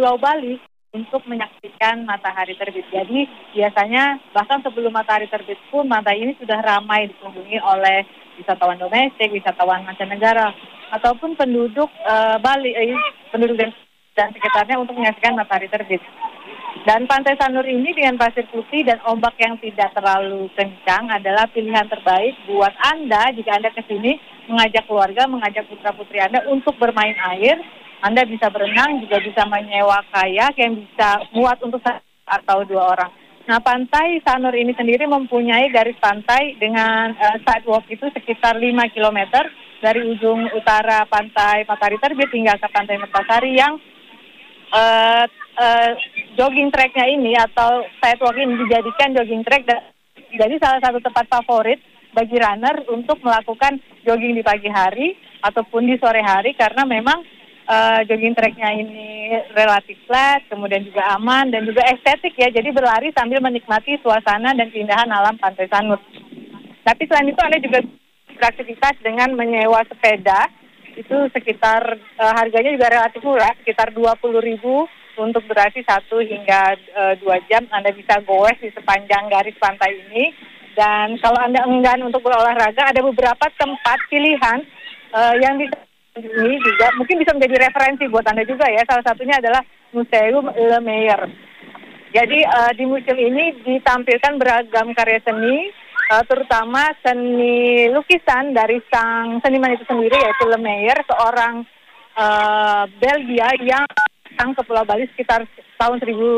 Pulau Bali untuk menyaksikan matahari terbit. Jadi biasanya bahkan sebelum matahari terbit pun pantai ini sudah ramai dikunjungi oleh wisatawan domestik, wisatawan mancanegara, ataupun penduduk Bali, penduduk dan sekitarnya untuk menyaksikan matahari terbit. Dan Pantai Sanur ini dengan pasir putih dan ombak yang tidak terlalu kencang adalah pilihan terbaik buat Anda jika Anda ke sini mengajak keluarga, mengajak putra-putri Anda untuk bermain air. Anda bisa berenang, juga bisa menyewa kayak yang bisa muat untuk satu atau dua orang. Nah, Pantai Sanur ini sendiri mempunyai garis pantai dengan sidewalk itu sekitar 5 km dari ujung utara Pantai Matahari Terbit hingga ke Pantai Mertasari yang jogging tracknya ini atau sidewalk ini dijadikan jogging track dan jadi salah satu tempat favorit bagi runner untuk melakukan jogging di pagi hari ataupun di sore hari karena memang jogging tracknya ini relatif flat, kemudian juga aman dan juga estetik ya, jadi berlari sambil menikmati suasana dan keindahan alam Pantai Sanur. Tapi selain itu Anda juga beraktivitas dengan menyewa sepeda, itu sekitar harganya juga relatif murah, sekitar 20.000 untuk durasi 1 hingga 2 jam. Anda bisa goes di sepanjang garis pantai ini. Dan kalau Anda enggan untuk berolahraga, ada beberapa tempat pilihan yang bisa ini juga mungkin bisa menjadi referensi buat Anda juga ya. Salah satunya adalah Museum Le Meyer. Jadi di museum ini ditampilkan beragam karya seni, terutama seni lukisan dari sang seniman itu sendiri yaitu Le Meyer, seorang Belgia yang datang ke Pulau Bali sekitar tahun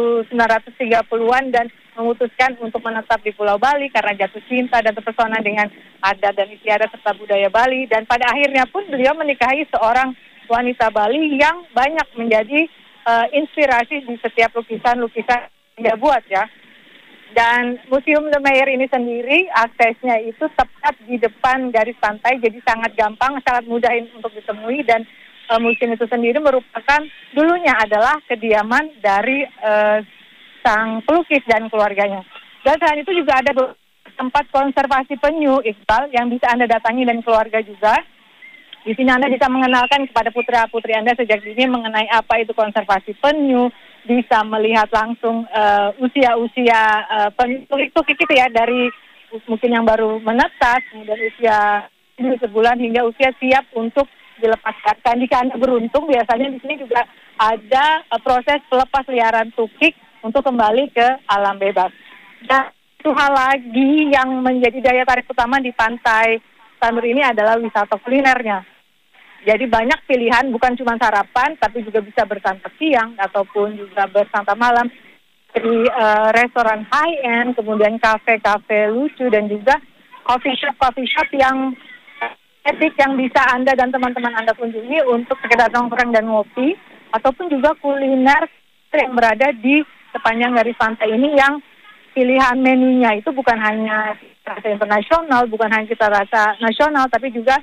1930-an dan memutuskan untuk menetap di Pulau Bali karena jatuh cinta dan terpesona dengan adat dan istiadat serta budaya Bali. Dan pada akhirnya pun beliau menikahi seorang wanita Bali yang banyak menjadi inspirasi di setiap lukisan-lukisan yang dia buat ya. Dan Museum Le Meyer ini sendiri aksesnya itu tepat di depan garis pantai, jadi sangat gampang, sangat mudah untuk ditemui. Dan museum itu sendiri merupakan dulunya adalah kediaman dari sang pelukis dan keluarganya. Dan selain itu juga ada tempat konservasi penyu, Iqbal, yang bisa Anda datangi dan keluarga juga. Di sini Anda bisa mengenalkan kepada putra-putri Anda sejak dini mengenai apa itu konservasi penyu, bisa melihat langsung usia-usia penyu itu ya, dari mungkin yang baru menetas, kemudian usia sebulan hingga usia siap untuk dilepaskan. Jika Anda beruntung, biasanya di sini juga ada proses pelepas liaran tukik untuk kembali ke alam bebas. Dan satu hal lagi yang menjadi daya tarik utama di Pantai Sanur ini adalah wisata kulinernya. Jadi banyak pilihan, bukan cuma sarapan, tapi juga bisa bersantap siang ataupun juga bersantap malam di restoran high-end, kemudian kafe-kafe lucu dan juga coffee shop yang etik yang bisa Anda dan teman-teman Anda kunjungi untuk sekedar nongkrong dan ngopi, ataupun juga kuliner yang berada di sepanjang garis pantai ini yang pilihan menunya itu bukan hanya rasa internasional, bukan hanya kita rasa nasional, tapi juga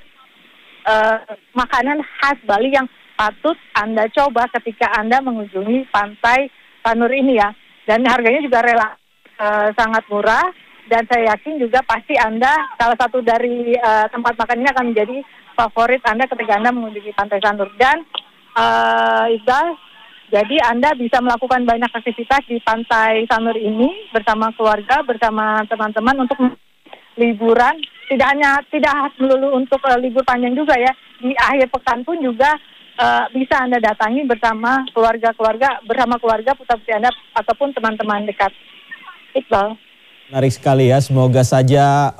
makanan khas Bali yang patut Anda coba ketika Anda mengunjungi Pantai Sanur ini ya. Dan harganya juga sangat murah. Dan saya yakin juga pasti Anda salah satu dari tempat makan ini akan menjadi favorit Anda ketika Anda mengunjungi Pantai Sanur. Dan Iqbal, jadi Anda bisa melakukan banyak aktivitas di Pantai Sanur ini bersama keluarga, bersama teman-teman untuk liburan. Tidak melulu untuk libur panjang juga ya. Di akhir pekan pun juga bisa Anda datangi bersama keluarga, putra-putri Anda ataupun teman-teman dekat. Iqbal. Menarik sekali ya, semoga saja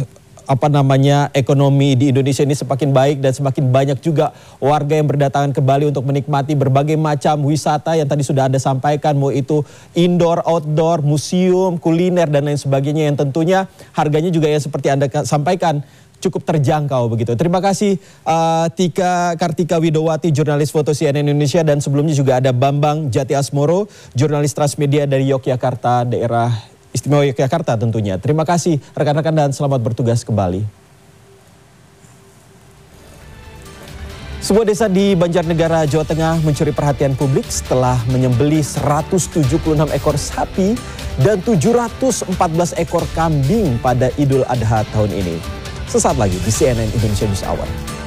ekonomi di Indonesia ini semakin baik dan semakin banyak juga warga yang berdatangan ke Bali untuk menikmati berbagai macam wisata yang tadi sudah Anda sampaikan, mau itu indoor, outdoor, museum, kuliner dan lain sebagainya, yang tentunya harganya juga yang seperti Anda sampaikan cukup terjangkau begitu. Terima kasih Tika Kartika Widowati, jurnalis foto CNN Indonesia, dan sebelumnya juga ada Bambang Jati Asmoro, jurnalis Transmedia dari Yogyakarta, daerah Istimewa Yogyakarta tentunya. Terima kasih rekan-rekan dan selamat bertugas kembali. Sebuah desa di Banjarnegara, Jawa Tengah mencuri perhatian publik setelah menyembelih 176 ekor sapi dan 714 ekor kambing pada Idul Adha tahun ini. Sesaat lagi di CNN Indonesia News Hour.